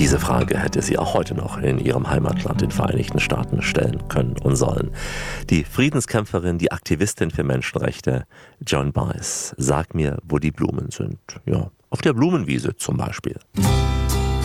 Diese Frage hätte sie auch heute noch in ihrem Heimatland, den Vereinigten Staaten, stellen können und sollen. Die Friedenskämpferin, die Aktivistin für Menschenrechte, Joan Baez. Sag mir, wo die Blumen sind. Ja, auf der Blumenwiese zum Beispiel.